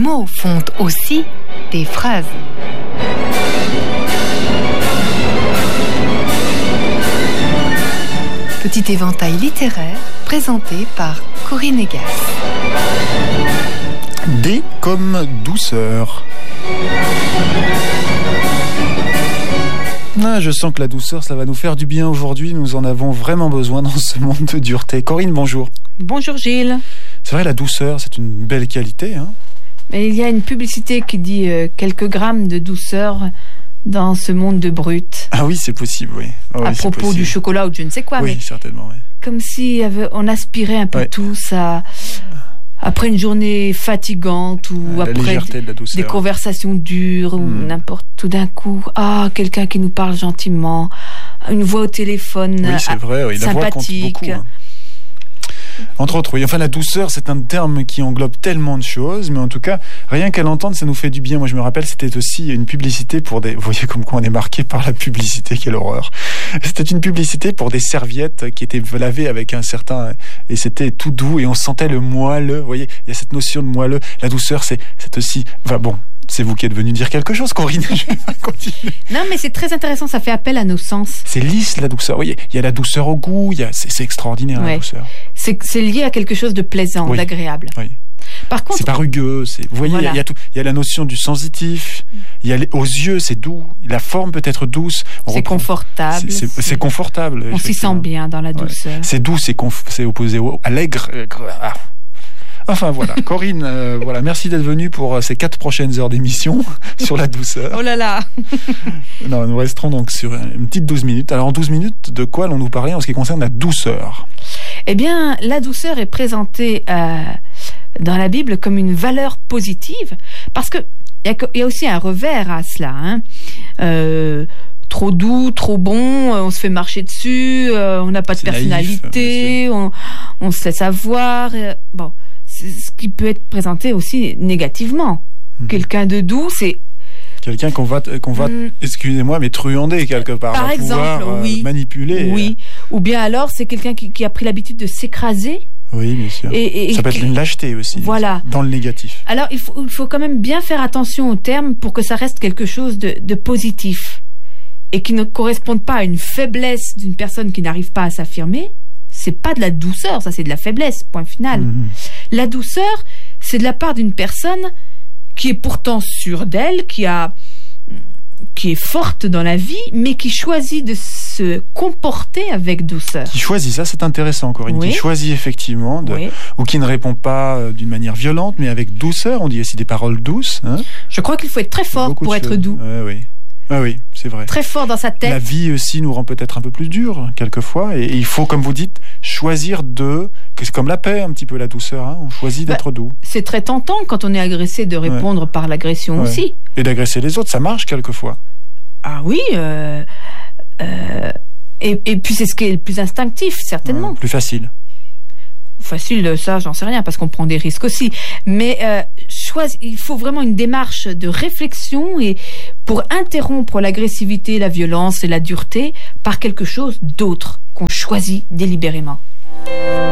mots font aussi des phrases. Petit éventail littéraire présenté par Corinne Egas. D comme douceur. Je sens que la douceur, ça va nous faire du bien aujourd'hui. Nous en avons vraiment besoin dans ce monde de dureté. Corinne, bonjour. Bonjour Gilles. C'est vrai, la douceur, c'est une belle qualité. Mais il y a une publicité qui dit quelques grammes de douceur dans ce monde de brut. Ah oui, c'est possible, oui. Oh, à propos du chocolat ou de je ne sais quoi. Oui, mais certainement, oui. Comme si on aspirait un peu tous après une journée fatigante ou après des conversations dures ou n'importe, tout d'un coup, quelqu'un qui nous parle gentiment, une voix au téléphone, oui, c'est vrai, oui, la voix compte beaucoup, Entre autres, oui. Enfin, la douceur, c'est un terme qui englobe tellement de choses, mais en tout cas, rien qu'à l'entendre, ça nous fait du bien. Moi, je me rappelle, c'était aussi une publicité pour des... Vous voyez comme quoi on est marqué par la publicité, quelle horreur. C'était une publicité pour des serviettes qui étaient lavées avec un certain... Et c'était tout doux, et on sentait le moelleux. Vous voyez, il y a cette notion de moelleux. La douceur, c'est aussi... Enfin, bon... C'est vous qui êtes venu dire quelque chose, Corinne. Je vais pas continuer. Non, mais c'est très intéressant, ça fait appel à nos sens. C'est lisse, la douceur. Oui, il y a la douceur au goût, c'est extraordinaire, la douceur. C'est lié à quelque chose de plaisant, d'agréable. Oui. Par contre, c'est pas rugueux. Vous voyez, il y a la notion du sensitif. Il y a aux yeux, c'est doux. La forme peut être douce. C'est confortable. C'est confortable. On s'y sent bien dans la douceur. C'est doux, c'est opposé à l'aigre. Enfin voilà, Corinne, merci d'être venue pour ces 4 prochaines heures d'émission sur la douceur. Oh là là. Non, nous resterons donc sur une petite 12 minutes. Alors en 12 minutes, de quoi allons-nous parler en ce qui concerne la douceur ? Eh bien, la douceur est présentée dans la Bible comme une valeur positive, parce que il y a aussi un revers à cela. Trop doux, trop bon, on se fait marcher dessus, on n'a pas de personnalité, naïf, on se laisse avoir. Bon. Ce qui peut être présenté aussi négativement. Quelqu'un de doux, c'est... Quelqu'un qu'on va excusez-moi, mais truander quelque part. Par exemple, oui. Manipuler. Oui. Ou bien alors, c'est quelqu'un qui a pris l'habitude de s'écraser. Oui, bien sûr. Ça peut être une lâcheté aussi. Voilà. Dans le négatif. Alors, il faut quand même bien faire attention aux termes pour que ça reste quelque chose de positif. Et qui ne corresponde pas à une faiblesse d'une personne qui n'arrive pas à s'affirmer. C'est pas de la douceur, ça c'est de la faiblesse, point final. La douceur, c'est de la part d'une personne qui est pourtant sûre d'elle, qui est forte dans la vie, mais qui choisit de se comporter avec douceur. Qui choisit, ça c'est intéressant, Corinne, oui. Qui choisit effectivement, ou qui ne répond pas d'une manière violente, mais avec douceur. On dit aussi des paroles douces. Je crois qu'il faut être très fort pour être doux. Oui. Ah oui, c'est vrai. Très fort dans sa tête. La vie aussi nous rend peut-être un peu plus dur, quelquefois. Et il faut, comme vous dites, choisir c'est comme la paix, un petit peu, la douceur. On choisit d'être doux. C'est très tentant, quand on est agressé, de répondre par l'agression aussi. Et d'agresser les autres, ça marche quelquefois. Ah oui, et puis c'est ce qui est le plus instinctif, certainement. Plus facile. Facile, ça, j'en sais rien, parce qu'on prend des risques aussi. Mais il faut vraiment une démarche de réflexion et pour interrompre l'agressivité, la violence et la dureté par quelque chose d'autre qu'on choisit délibérément.